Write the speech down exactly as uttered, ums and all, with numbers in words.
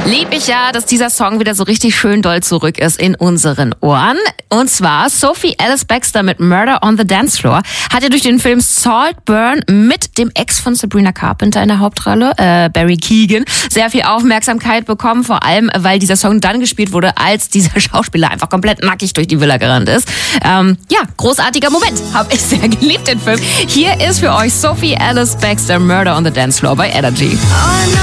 Lieb ich ja, dass dieser Song wieder so richtig schön doll zurück ist in unseren Ohren. Und zwar Sophie Ellis Bextor mit Murder on the Dance Floor hat ja durch den Film Saltburn mit dem Ex von Sabrina Carpenter in der Hauptrolle, äh, Barry Keoghan, sehr viel Aufmerksamkeit bekommen. Vor allem, weil dieser Song dann gespielt wurde, als dieser Schauspieler einfach komplett nackig durch die Villa gerannt ist. Ähm, ja, großartiger Moment. Hab ich sehr geliebt, den Film. Hier ist für euch Sophie Ellis Bextor Murder on the Dance Floor bei Energy. Oh, no.